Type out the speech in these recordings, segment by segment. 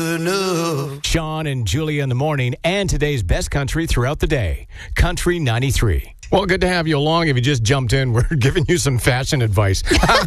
Sean and Julia in the morning, and today's best country throughout the day. Country 93. Well, good to have you along. If you just jumped in, we're giving you some fashion advice.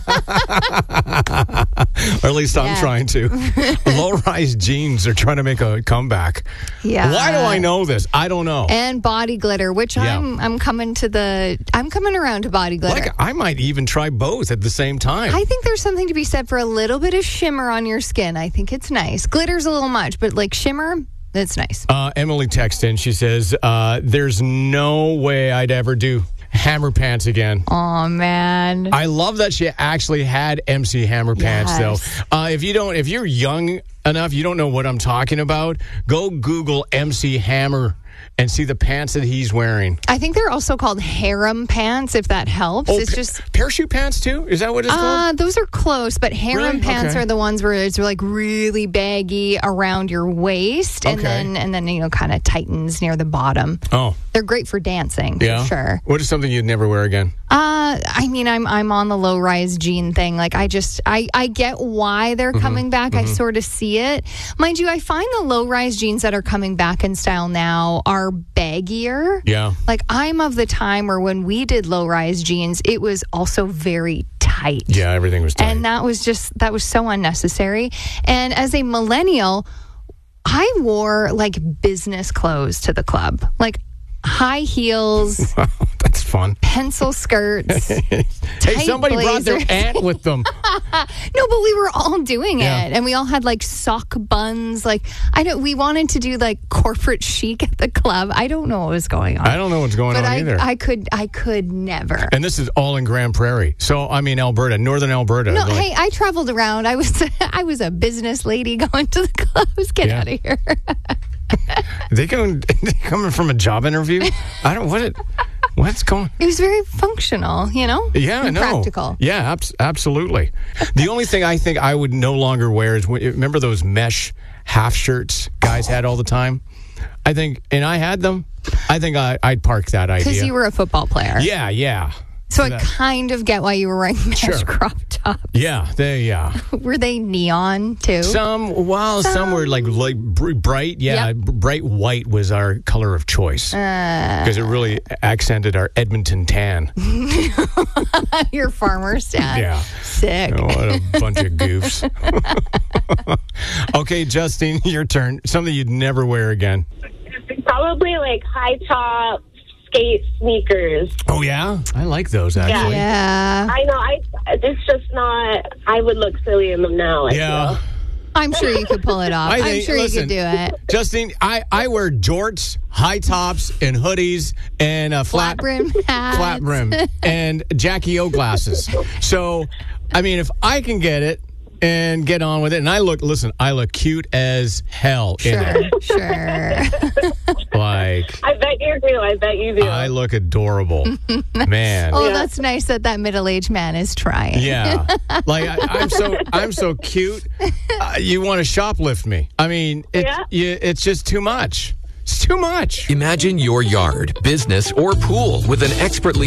Or at least I'm trying to. Low-rise jeans are trying to make a comeback. Yeah. Why do I know this? I don't know. And body glitter, which I'm coming around to body glitter. Like, I might even try both at the same time. I think there's something to be said for a little bit of shimmer on your skin. I think it's nice. Glitter's a little much, but like shimmer, it's nice. Emily texted in. She says, there's no way I'd ever do Hammer pants again. Oh, man. I love that she actually had MC Hammer pants, though. If you're young enough, you don't know what I'm talking about, go Google MC Hammer and see the pants that he's wearing. I think they're also called harem pants, if that helps. Oh, it's just parachute pants, too? Is that what it's called? Those are close, but harem pants are the ones where it's like really baggy around your waist and then kind of tightens near the bottom. Oh. They're great for dancing, for sure. What is something you'd never wear again? I mean, I'm on the low-rise jean thing. Like, I get why they're coming back. I sort of see it. Mind you, I find the low-rise jeans that are coming back in style now are baggier. Yeah. Like, I'm of the time where when we did low-rise jeans, it was also very tight. Yeah, everything was tight. And that was so unnecessary. And as a millennial, I wore, like, business clothes to the club. Like, high heels. Wow, that's fun. Pencil skirts. Hey, somebody brought their aunt with them. No, but we were all doing it. And we all had like sock buns. Like, we wanted to do like corporate chic at the club. I don't know what was going on. I don't know what's going on either. I could never. And this is all in Grand Prairie. So, I mean, Alberta, northern Alberta. No, hey, I traveled around. I was a business lady going to the clubs. Get out of here. They coming from a job interview? What's going? It was very functional, Yeah, and practical. Yeah, absolutely. The only thing I think I would no longer wear is, remember those mesh half shirts guys had all the time? I think, and I had them. I think I'd park that idea. Because you were a football player. Yeah. So I kind of get why you were wearing mesh crop tops. Yeah, Were they neon too? Some were like bright. Yeah, bright white was our color of choice because it really accented our Edmonton tan. Your farmer's tan. Yeah, sick. Oh, what a bunch of goofs. Okay, Justine, your turn. Something you'd never wear again. Probably like high top skate sneakers. Oh, yeah? I like those, actually. Yeah. I know. It's just not... I would look silly in them now. I feel. I'm sure you could pull it off. I'm sure you could do it. Justine, I wear jorts, high tops, and hoodies, and flat brim hats. Flat brim, and Jackie O glasses. So, I mean, if I can get it and get on with it, and I look cute as hell in it. Sure. Like, I bet you do. I look adorable, man. Oh, that's nice that middle-aged man is trying. Yeah, like I'm so cute. You want to shoplift me? I mean, it's just too much. It's too much. Imagine your yard, business, or pool with an expertly